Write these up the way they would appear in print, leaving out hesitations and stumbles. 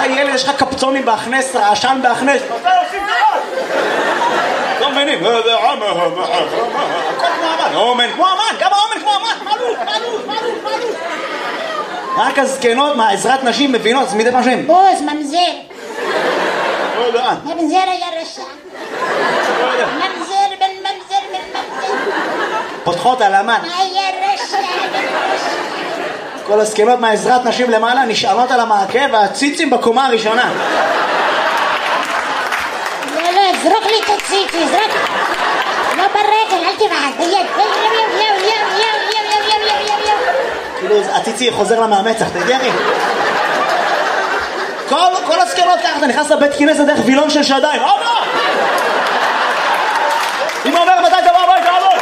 אתה ילד, יש לך קפצונים בהכנס, רעשן בהכנס. מתי עושים דבר? לא מבינים. הכל כמו אמן. אומן כמו אמן. גם האומן כמו אמן. מעלות. רק הזקנות מהעזרת נשים מבינות, זה מדי פעם בוז, ממזר. לא יודע. ממזר היה רשע. ממזר בן ממזר. פותחות על אמן. היה רשע. כל הזקנות מהעזרת נשים למעלה נשענות על המעקה והציצים בקומה הראשונה. לא, זרוק לי את הציצי, זרוק. לא ברגל, אל תבעד, ביד. כאילו הציצי חוזר לה מהמצח, אתה יודע? כל הזקנות ככה, אתה נכנס לבית כנסת דרך וילון של שדיים. אבא! אמא אומר מתי דבר הביתה, אבא!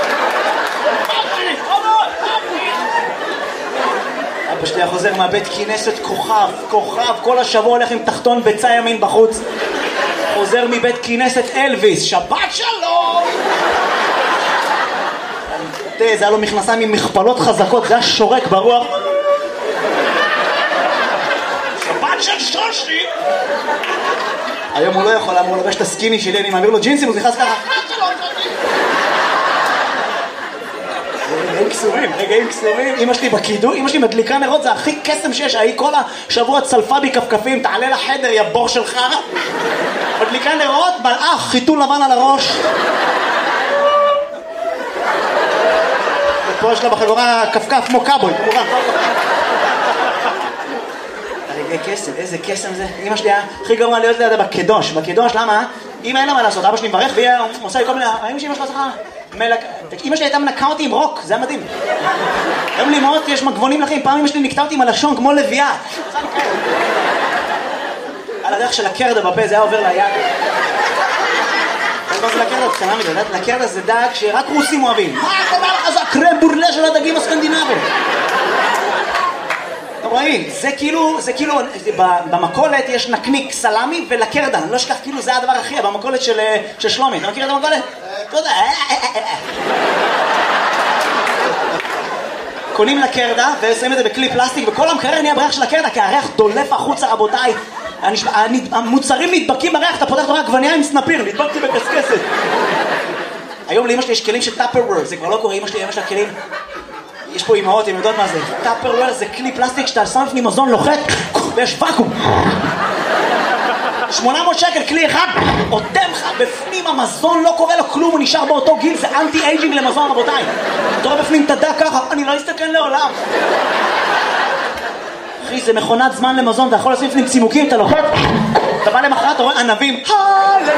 אבא שלי חוזר מהבית כנסת כוכב, כל השבוע הולך עם תחתון ביצה ימין בחוץ. חוזר מבית כנסת אלוויס, שבת שלום! זה היה לו מכנסיים עם מכפלות חזקות, זה היה שורק ברוח. שבת של שושי! היום הוא לא יכול, הוא לובש את הסקיני שלי, אני מעביר לו ג'ינסים, הוא נכנס ככה. רגעים קסומים, אמא שלי בקידום, אמא שלי מדליקה נרות, זה הכי קסם שיש, היא כל השבוע צלפה בי כפכפים, תעלה לחדר, יא בור שלך. מדליקה נרות, מלאך, חיתול לבן על הראש. ופה יש לה בחגורה כפכף כמו קאבוי, כמובן. רגעי קסם, איזה קסם זה. אמא שלי הכי גרוע להיות לידה בקדוש, למה? אמא אין לה מה לעשות, אבא שלי מברך והיא עושה לי כל מיני, אמא שלי משהו עושה אמא שלי הייתה מנקה אותי עם רוק, זה היה מדהים. היום לאמאות יש מגבונים לכם, פעם אמא שלי נקטה אותי עם הלשון כמו לביאה. על הדרך של הקרדה בפה, זה היה עובר ליד. מה זה לקרדה? קטנה מדי, לקרדה זה דג שרק רוסים אוהבים. מה אתה אומר לך? זה הקרם בורלה של הדגים הסקנדינבים. אתה רואים, זה כאילו, במקולת יש נקניק סלמי ולקרדה, אני לא אשכח, כאילו זה הדבר הכי, במקולת של שלומי, אתה מכיר את המקולת? תודה. קונים לקרדה ושמים את זה בכלי פלסטיק וכל המקרר נהיה בריח של הקרדה כי הריח דולף החוצה רבותיי. המוצרים נדבקים בריח, אתה פותח רק עגבנייה עם סנפיר, נדבקתי בקסקסת. היום לאמא שלי יש כלים של טאפרוור, זה כבר לא קורה, אמא שלה כלים, יש פה אמהות, הן יודעות מה זה. טאפרוור זה כלי פלסטיק שאתה שם לפני מזון לוחת ויש ואקום. 800 שקל, כלי אחד, עודם לך בפנים המזון, לא קורה לו כלום, הוא נשאר באותו גיל, זה אנטי אייג'ינג למזון רבותיי. אתה רואה בפנים תדע ככה, אני לא אסתכל לעולם. אחי, זה מכונת זמן למזון, אתה יכול לשים לפנים צימוקים, אתה לוחת, אתה בא למחרת, אתה רואה ענבים,